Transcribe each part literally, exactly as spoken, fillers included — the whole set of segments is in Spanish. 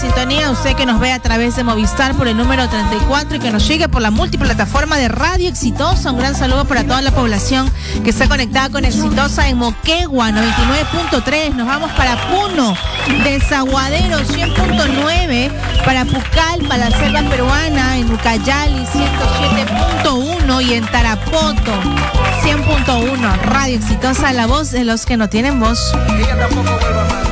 sintonía, usted que nos ve a través de Movistar por el número treinta y cuatro y que nos llegue por la multiplataforma de Radio Exitosa. Un gran saludo para toda la población que está conectada con Exitosa en Moquegua noventa y nueve punto tres. Nos vamos para Puno, Desaguadero cien punto nueve, para Pucallpa, la selva peruana, en Ucayali ciento siete punto uno y en Tarapoto cien punto uno. Radio Exitosa, la voz de los que no tienen voz. Ella tampoco vuelva más.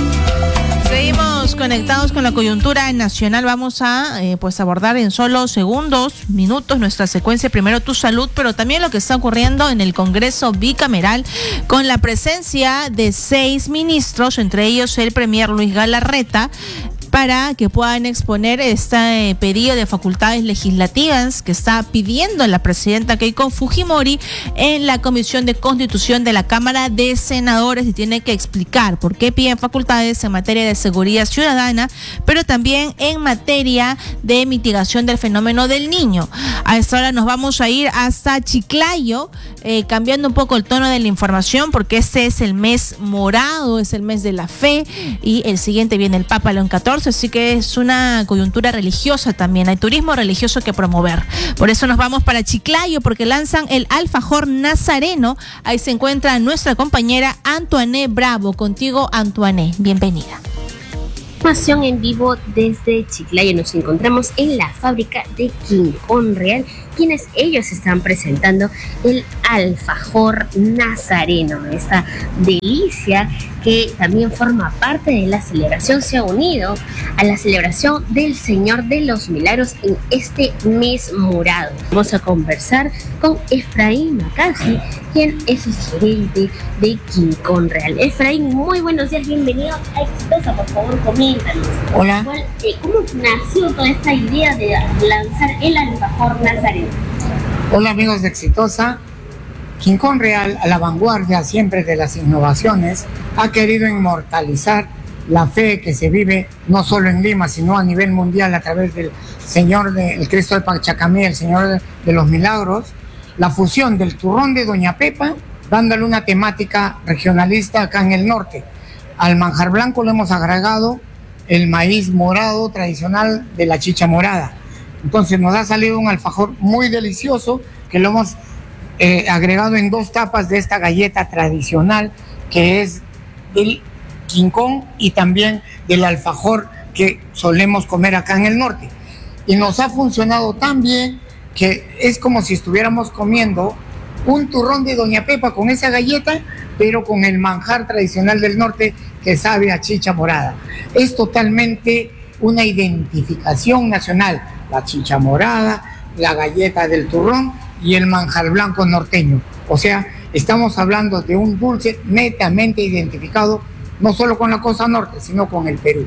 Seguimos conectados con la coyuntura nacional. Vamos a eh, pues abordar en solo segundos, minutos, nuestra secuencia. Primero tu salud, pero también lo que está ocurriendo en el Congreso bicameral con la presencia de seis ministros, entre ellos el premier Luis Galarreta, para que puedan exponer este eh, pedido de facultades legislativas que está pidiendo la presidenta Keiko Fujimori en la Comisión de Constitución de la Cámara de Senadores, y tiene que explicar por qué piden facultades en materia de seguridad ciudadana, pero también en materia de mitigación del fenómeno del niño. A esta hora nos vamos a ir hasta Chiclayo, eh, cambiando un poco el tono de la información, porque este es el mes morado, es el mes de la fe, y el siguiente viene el Papa León catorce. Así que es una coyuntura religiosa también, hay turismo religioso que promover. Por eso nos vamos para Chiclayo, porque lanzan el alfajor nazareno. Ahí se encuentra nuestra compañera Antoine Bravo. Contigo, Antoine, bienvenida. Información en vivo desde Chiclayo. Nos encontramos en la fábrica de Quincón Real, quienes ellos están presentando el alfajor nazareno, esta delicia que también forma parte de la celebración. Se ha unido a la celebración del Señor de los Milagros en este mes morado. Vamos a conversar con Efraín Macasi, quien es el gerente de Quincón Real. Efraín, muy buenos días, bienvenido a Exitosa. Por favor, coméntanos. Hola. ¿Cuál, eh, ¿Cómo nació toda esta idea de lanzar el alfajor nazareno? Hola amigos de Exitosa. Quincón Real, a la vanguardia siempre de las innovaciones, ha querido inmortalizar la fe que se vive no solo en Lima, sino a nivel mundial a través del Señor del Cristo de Pachacamé, el Señor de, de los Milagros, la fusión del turrón de Doña Pepa, dándole una temática regionalista acá en el norte. Al manjar blanco le hemos agregado el maíz morado tradicional de la chicha morada. Entonces nos ha salido un alfajor muy delicioso que lo hemos eh, agregado en dos tapas de esta galleta tradicional que es del quincón y también del alfajor que solemos comer acá en el norte. Y nos ha funcionado tan bien que es como si estuviéramos comiendo un turrón de Doña Pepa con esa galleta, pero con el manjar tradicional del norte que sabe a chicha morada. Es totalmente una identificación nacional. La chicha morada, la galleta del turrón y el manjar blanco norteño. O sea, estamos hablando de un dulce netamente identificado no solo con la costa norte, sino con el Perú.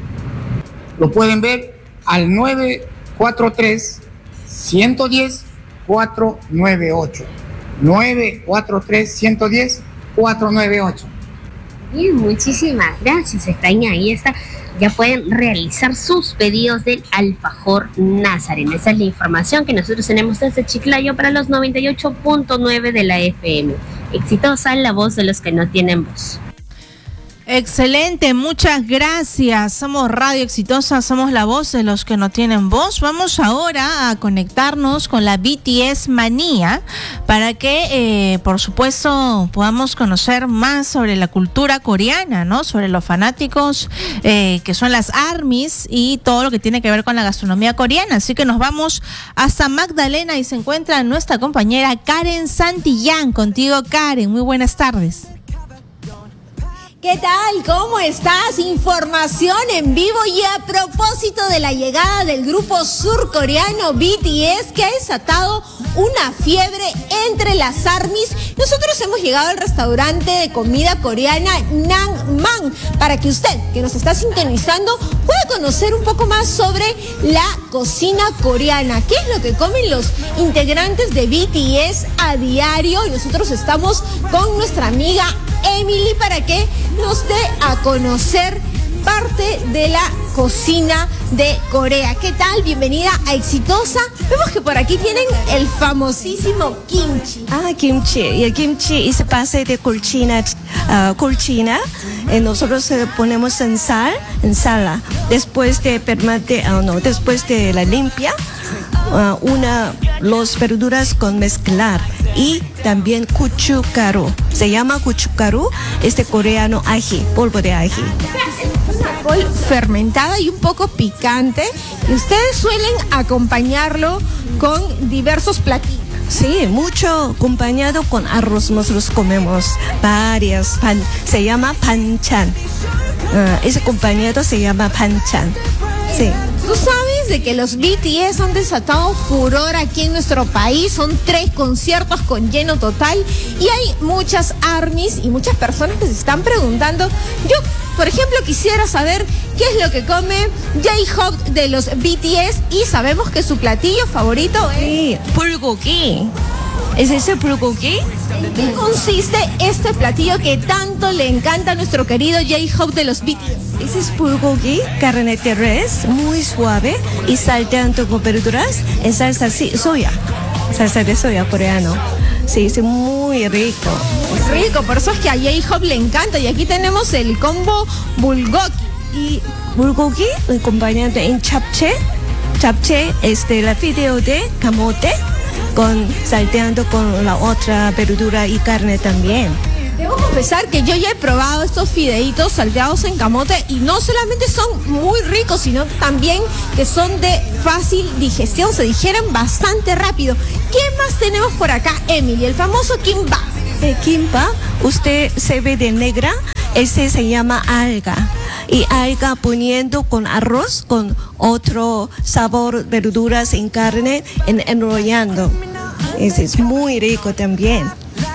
Lo pueden ver al nueve cuatro tres, uno uno cero, cuatro nueve ocho. nueve cuatro tres, uno uno cero, cuatro nueve ocho. Bien, muchísimas gracias, Efraín. Ahí está. Ya pueden realizar sus pedidos del alfajor nazareno. Esa es la información que nosotros tenemos desde Chiclayo para los noventa y ocho punto nueve de la F M. Exitosa, la voz de los que no tienen voz. Excelente, muchas gracias. Somos Radio Exitosa, somos la voz de los que no tienen voz. Vamos ahora a conectarnos con la B T S Manía para que, eh, por supuesto, podamos conocer más sobre la cultura coreana, ¿no? Sobre los fanáticos eh, que son las ARMYs y todo lo que tiene que ver con la gastronomía coreana. Así que nos vamos hasta Magdalena y se encuentra nuestra compañera Karen Santillán. Contigo, Karen, muy buenas tardes. ¿Qué tal? ¿Cómo estás? Información en vivo y a propósito de la llegada del grupo surcoreano B T S que ha desatado una fiebre entre las ARMYs. Nosotros hemos llegado al restaurante de comida coreana Nang Man para que usted, que nos está sintonizando, pueda conocer un poco más sobre la cocina coreana. ¿Qué es lo que comen los integrantes de B T S a diario? Y nosotros estamos con nuestra amiga Emily para que nos dé a conocer parte de la cocina de Corea. ¿Qué tal? Bienvenida a Exitosa. Vemos que por aquí tienen el famosísimo kimchi. Ah, kimchi. Y el kimchi es base de colchina, uh, colchina. Eh, nosotros eh, ponemos en sal, en sala. Después de permate, uh, no, después de la limpia, uh, una los verduras con mezclar y también kuchukaru. Se llama kuchukaru, este coreano ají, polvo de ají. Col fermentada y un poco picante, y ustedes suelen acompañarlo con diversos platillos. Sí, mucho acompañado con arroz. Nosotros comemos varias pan, se llama panchan. Uh, ese acompañado se llama panchan. Sí. ¿Tú sabes de que los B T S han desatado furor aquí en nuestro país? Son tres conciertos con lleno total y hay muchas ARMYs y muchas personas que se están preguntando. Yo, por ejemplo, quisiera saber qué es lo que come J-Hope de los B T S y sabemos que su platillo favorito es... Sí, bulgogi. ¿Es ese bulgogi? ¿En qué consiste este platillo que tanto le encanta a nuestro querido J-Hope de los B T S? Ese es bulgogi, carne de res, muy suave y salteando con verduras en salsa sí, soya, salsa de soya coreano. Sí, es muy rico. Muy rico, por eso es que a J-Hope le encanta. Y aquí tenemos el combo bulgogi. Y bulgogi acompañado en japchae. Japchae es de la fideo de camote, con salteando con la otra verdura y carne también. Debo confesar que yo ya he probado estos fideitos salteados en camote y no solamente son muy ricos, sino también que son de fácil digestión, se digieren bastante rápido. ¿Qué más tenemos por acá, Emily? El famoso kimbap. El kimbap, usted se ve de negra, ese se llama alga. Y alga poniendo con arroz, con otro sabor, verduras en carne, en, enrollando. Ese es muy rico también.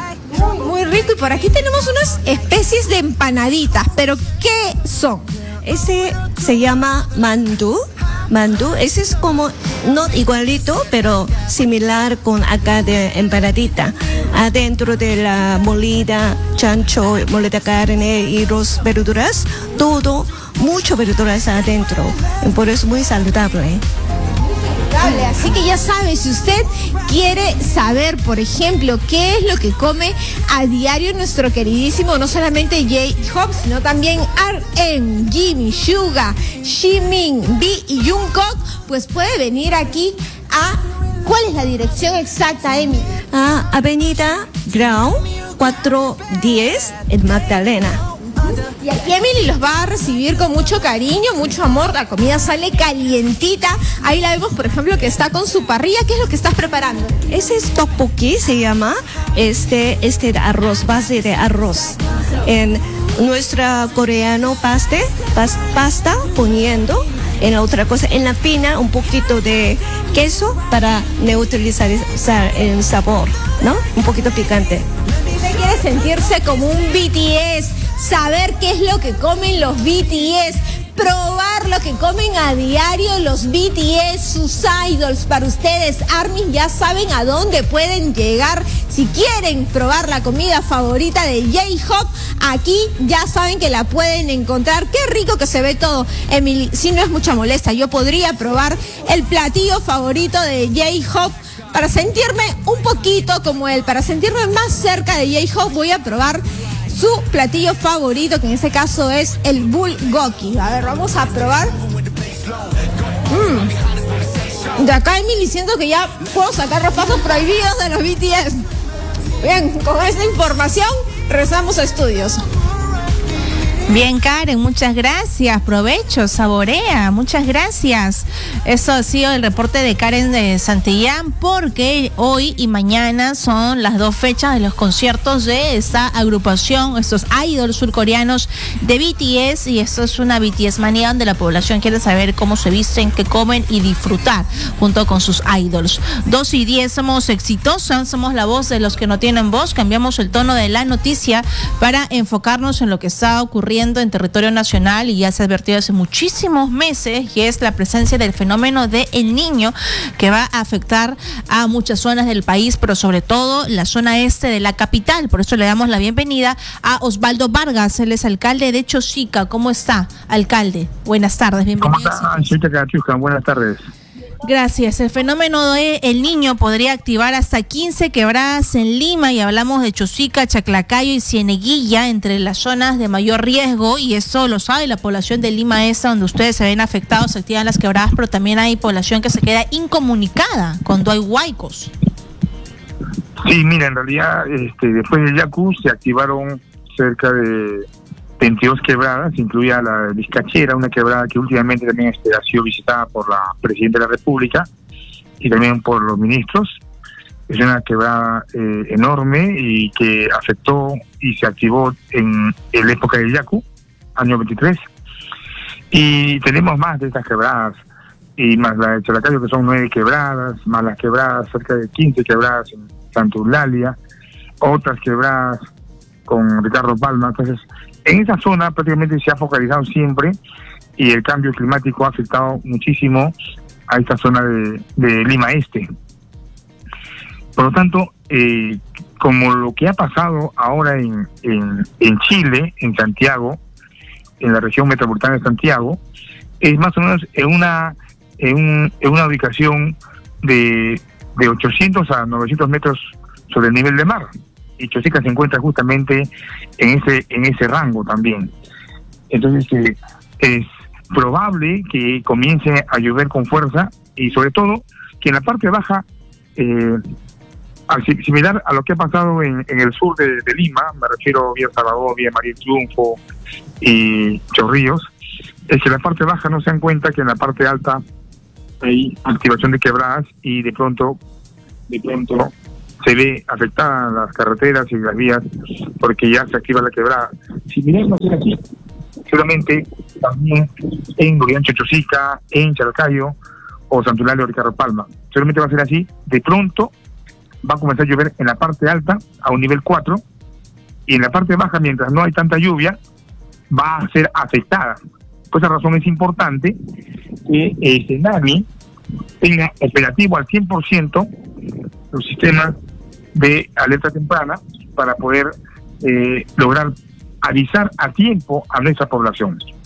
Muy rico. Y por aquí tenemos unas especies de empanaditas. ¿Pero qué son? Ese se llama mandú. Mandú, ese es como, no igualito, pero similar con acá de empanadita. Adentro de la molida, chancho, molida carne y los verduras, todo, mucho verduras adentro. Por eso es muy saludable. Así que ya sabe, si usted quiere saber, por ejemplo, qué es lo que come a diario nuestro queridísimo, no solamente J-Hope, sino también R M, Jimmy, Suga, Jimin, B y Jungkook, pues puede venir aquí a... ¿Cuál es la dirección exacta, Emi? Ah, Avenida Grau cuatrocientos diez en Magdalena. Y aquí Emily los va a recibir con mucho cariño, mucho amor. La comida sale calientita. Ahí la vemos, por ejemplo, que está con su parrilla. ¿Qué es lo que estás preparando? Ese es tteokbokki, se llama. Este, este de arroz, base de arroz. En nuestra coreano paste, pas, pasta poniendo en la otra cosa, en la pina un poquito de queso para neutralizar el sabor, ¿no? Un poquito picante. ¿Usted quiere sentirse como un B T S? Saber qué es lo que comen los B T S, probar lo que comen a diario los B T S, sus idols. Para ustedes, ARMYs, ya saben a dónde pueden llegar. Si quieren probar la comida favorita de J-Hope, aquí ya saben que la pueden encontrar. Qué rico que se ve todo, Emily. Si no es mucha molestia, yo podría probar el platillo favorito de J-Hope para sentirme un poquito como él, para sentirme más cerca de J-Hope. Voy a probar su platillo favorito, que en este caso es el bulgogi. A ver, vamos a probar. Mm. De acá Emily siento que ya puedo sacar los pasos prohibidos de los B T S. Bien, con esta información regresamos a estudios. Bien, Karen, muchas gracias. Provecho, saborea, muchas gracias. Eso ha sido el reporte de Karen de Santillán, porque hoy y mañana son las dos fechas de los conciertos de esta agrupación, estos idols surcoreanos de B T S, y esto es una B T S manía donde la población quiere saber cómo se visten, qué comen y disfrutar junto con sus idols. Dos y diez, somos exitosas, somos la voz de los que no tienen voz. Cambiamos el tono de la noticia para enfocarnos en lo que está ocurriendo ocurriendo en territorio nacional y ya se ha advertido hace muchísimos meses, y es la presencia del fenómeno de El Niño, que va a afectar a muchas zonas del país, pero sobre todo la zona este de la capital. Por eso le damos la bienvenida a Osvaldo Vargas, él es alcalde de Chosica. ¿Cómo está, alcalde? Buenas tardes, bienvenido. ¿Cómo está, señorita Cachusca? Buenas tardes. Gracias. El fenómeno de El Niño podría activar hasta quince quebradas en Lima, y hablamos de Chosica, Chaclacayo y Cieneguilla, entre las zonas de mayor riesgo, y eso lo sabe la población de Lima esta, donde ustedes se ven afectados, se activan las quebradas, pero también hay población que se queda incomunicada cuando hay huaicos. Sí, mira, en realidad este, después del Yacu se activaron cerca de veintidós quebradas, incluía la Vizcachera, una quebrada que últimamente también este, ha sido visitada por la Presidenta de la República y también por los ministros. Es una quebrada eh, enorme y que afectó y se activó en, en la época del Yacu, año veintitrés. Y tenemos más de estas quebradas, y más la de Chalacayo, que son nueve quebradas, más las quebradas, cerca de quince quebradas en Santa Eulalia, otras quebradas con Ricardo Palma. Entonces, en esa zona prácticamente se ha focalizado siempre, y el cambio climático ha afectado muchísimo a esta zona de, de Lima Este. Por lo tanto, eh, como lo que ha pasado ahora en, en, en Chile, en Santiago, en la región metropolitana de Santiago, es más o menos en una, en un, en una ubicación de, de ochocientos a novecientos metros sobre el nivel del mar. Y Chosica se encuentra justamente en ese en ese rango también. Entonces eh, es probable que comience a llover con fuerza, y sobre todo que en la parte baja, eh, similar a lo que ha pasado en, en el sur de, de Lima, me refiero a Villa Salvador, Villa María Triunfo y Chorrillos, es que en la parte baja no se dan cuenta que en la parte alta hay activación de quebradas, y de pronto, de pronto se ve afectadas las carreteras y las vías porque ya se activa la quebrada. Si miramos aquí, seguramente también en Luriancho, Chosica, en Chalacayo o Santa Eulalia o Ricardo Palma, seguramente va a ser así. De pronto va a comenzar a llover en la parte alta a un nivel cuatro, y en la parte baja, mientras no hay tanta lluvia, va a ser afectada. Por esa razón es importante que el SENAMI tenga operativo al cien por ciento los sistemas de alerta temprana para poder eh, lograr avisar a tiempo a nuestra población.